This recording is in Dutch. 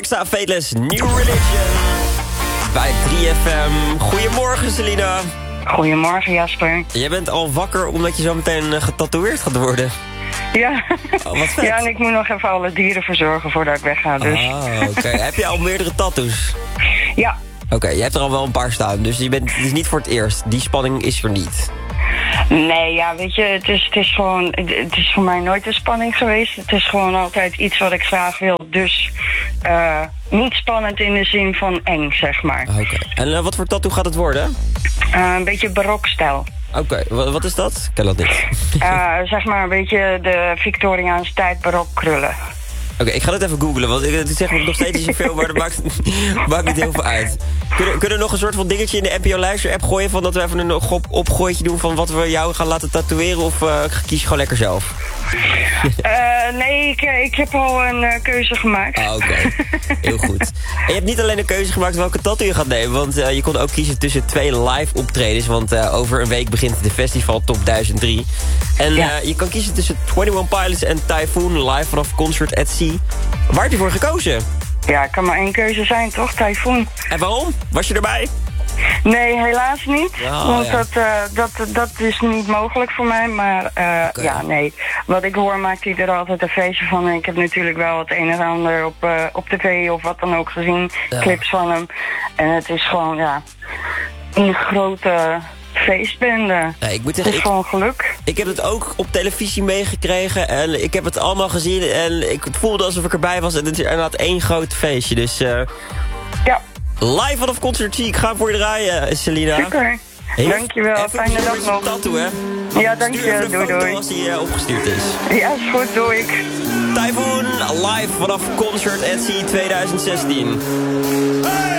Alexa Fateless, New Religion. Bij 3FM. Goedemorgen, Selina. Goedemorgen, Jasper. Jij bent al wakker omdat je zo meteen getatoeëerd gaat worden. Ja. Oh, wat vet. Ja, en ik moet nog even alle dieren verzorgen voordat ik wegga, dus. Oké. Heb je al meerdere tattoos? Ja. Oké, je hebt er al wel een paar staan, dus het is niet voor het eerst. Die spanning is er niet. Nee, ja, weet je, het is gewoon, het is voor mij nooit een spanning geweest. Het is gewoon altijd iets wat ik graag wil, dus niet spannend in de zin van eng, zeg maar. Oké. En wat voor tattoo gaat het worden? Een beetje barokstijl. Oké, wat is dat? Ik ken dat niet. Zeg maar een beetje de Victoriaanse tijd barok krullen. Oké, ik ga het even googlen, want het zegt me nog steeds niet zoveel, maar dat maakt niet heel veel uit. Kunnen we nog een soort van dingetje in de NPO Luister app gooien, van dat we even een opgooitje doen van wat we jou gaan laten tatoeëren, of kies je gewoon lekker zelf? Nee, ik heb al een keuze gemaakt. Oké. Heel goed. En je hebt niet alleen een keuze gemaakt welke tattoo je gaat nemen, want je kon ook kiezen tussen 2 live optredens, want over een week begint de festival Top 1003. En je kan kiezen tussen 21 Pilots en Typhoon live vanaf Concert at Sea. Waar heb je voor gekozen? Ja, het kan maar één keuze zijn, toch? Typhoon. En waarom? Was je erbij? Nee, helaas niet. Want ja. dat is niet mogelijk voor mij. Maar Okay. ja, nee. Wat ik hoor maakt hij er altijd een feestje van. En ik heb natuurlijk wel het een en ander op tv of wat dan ook gezien. Ja. Clips van hem. En het is gewoon, ja, een grote feestbende. Ja, ik moet Het zeggen, is gewoon geluk. ik heb het ook op televisie meegekregen en ik heb het allemaal gezien en ik voelde alsof ik erbij was en het is inderdaad één groot feestje. Dus Ja, live vanaf Concert Sea, ik ga voor je draaien, Selina. super. Dankjewel, fijne dag nog. Tattoo, hè? Ja, dank Stuur even je. een Doei, foto doei. als die opgestuurd is. Ja, is goed, doe ik. Typhoon, live vanaf Concert at Sea 2016. Hey!